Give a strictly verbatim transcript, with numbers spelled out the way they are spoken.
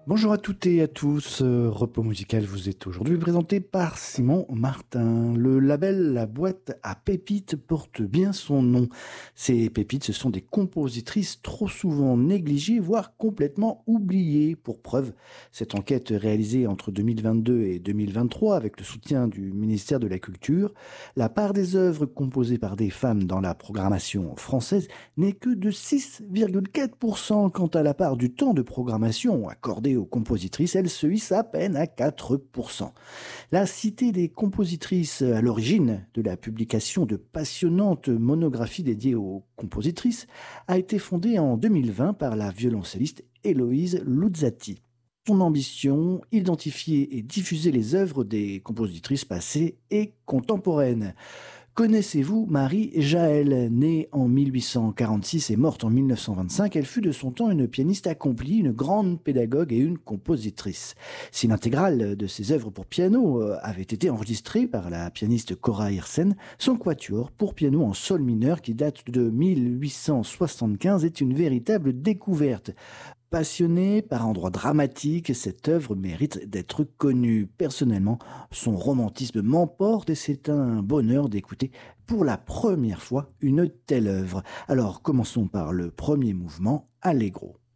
Bonjour à toutes et à tous, euh, Repos musical vous est aujourd'hui présenté par Simon Martin. Le label La Boîte à Pépites porte bien son nom. Ces pépites, ce sont des compositrices trop souvent négligées, voire complètement oubliées. Pour preuve, cette enquête réalisée entre deux mille vingt-deux et deux mille vingt-trois avec le soutien du ministère de la Culture, la part des œuvres composées par des femmes dans la programmation française n'est que de six virgule quatre pour cent. Quant à la part du temps de programmation accordée aux compositrices, elle se hisse à peine à quatre pour cent. La Cité des compositrices, à l'origine de la publication de passionnantes monographies dédiées aux compositrices, a été fondée en deux mille vingt par la violoncelliste Héloïse Luzzati. Son ambition, identifier et diffuser les œuvres des compositrices passées et contemporaines. Connaissez-vous Marie Jaël? Née en mille huit cent quarante-six et morte en mille neuf cent vingt-cinq, elle fut de son temps une pianiste accomplie, une grande pédagogue et une compositrice. Si l'intégrale de ses œuvres pour piano avait été enregistrée par la pianiste Cora Hirsen, son quatuor pour piano en sol mineur qui date de mille huit cent soixante-quinze est une véritable découverte. Passionnée par endroits dramatiques, cette œuvre mérite d'être connue. Personnellement, son romantisme m'emporte et c'est un bonheur d'écouter pour la première fois une telle œuvre. Alors commençons par le premier mouvement, Allegro.